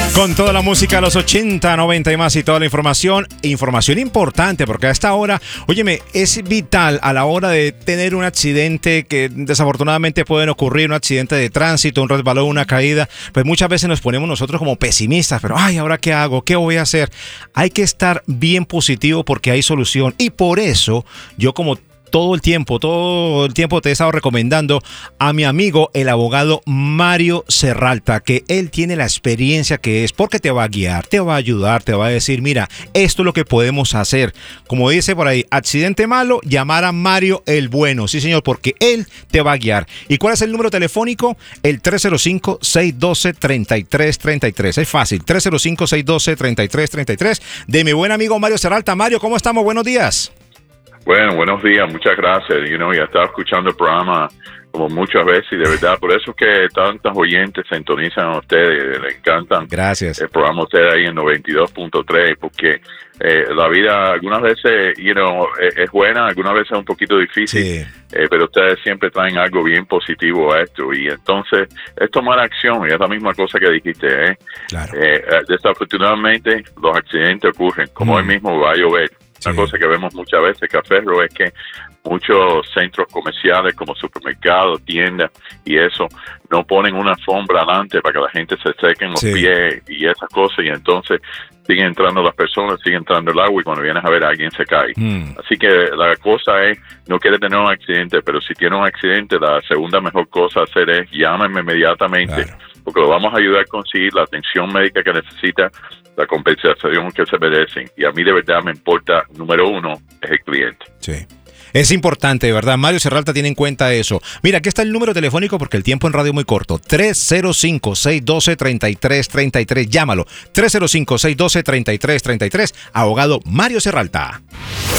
Con toda la música de los 80, 90 y más y toda la información importante, porque a esta hora, óyeme, es vital a la hora de tener un accidente que desafortunadamente pueden ocurrir, un accidente de tránsito, un resbalón, una caída, pues muchas veces nos ponemos nosotros como pesimistas, pero ay, ¿ahora qué hago? ¿Qué voy a hacer? Hay que estar bien positivo porque hay solución y por eso yo como todo el tiempo te he estado recomendando a mi amigo, el abogado Mario Serralta, que él tiene la experiencia que es, porque te va a guiar, te va a ayudar, te va a decir, mira, esto es lo que podemos hacer. Como dice por ahí, accidente malo, llamar a Mario el bueno. Sí, señor, porque él te va a guiar. ¿Y cuál es el número telefónico? El 305-612-3333. Es fácil, 305-612-3333, de mi buen amigo Mario Serralta. Mario, ¿cómo estamos? Buenos días. Bueno, buenos días, muchas gracias. Ya estaba escuchando el programa como muchas veces y de verdad, por eso es que tantos oyentes sintonizan a ustedes, les encantan. Gracias. El programa ustedes ahí en 92.3, porque la vida algunas veces, es buena, algunas veces es un poquito difícil, sí. Pero ustedes siempre traen algo bien positivo a esto y entonces es tomar acción y es la misma cosa que dijiste, Claro. Desafortunadamente los accidentes ocurren, como hoy mismo va a llover. Una cosa que vemos muchas veces, Cafferro, es que muchos centros comerciales como supermercados, tiendas y eso, no ponen una alfombra adelante para que la gente se sequen los pies y esas cosas, y entonces siguen entrando las personas, sigue entrando el agua y cuando vienes a ver a alguien se cae. Así que la cosa es, no quiere tener un accidente, pero si tiene un accidente, la segunda mejor cosa a hacer es llámenme inmediatamente, porque lo vamos a ayudar a conseguir la atención médica que necesita, la compensación que se merecen. Y a mí de verdad me importa, número uno, es el cliente. Sí. Es importante, de verdad. Mario Serralta tiene en cuenta eso. Mira, aquí está el número telefónico porque el tiempo en radio es muy corto. 305-612-3333. Llámalo. 305-612-3333. Abogado Mario Serralta.